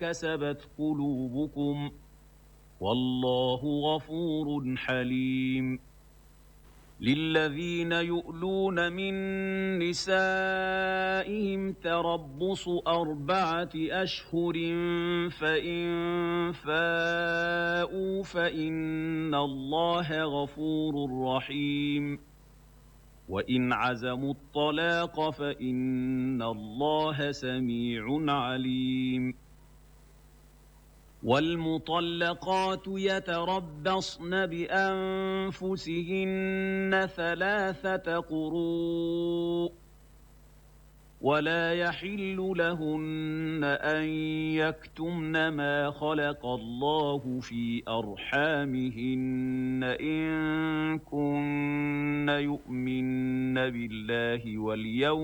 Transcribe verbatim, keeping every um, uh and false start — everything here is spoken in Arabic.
كسبت قلوبكم والله غفور حليم. للذين يؤلون من نسائهم تربص أربعة أشهر فإن فاءوا فإن الله غفور رحيم. وإن عزموا الطلاق فإن الله سميع عليم. والمطلقات يتربصن بأنفسهن ثلاثة قروء ولا يحل لهن أن يكتمن ما خلق الله في أرحامهن إن كن يؤمن بالله واليوم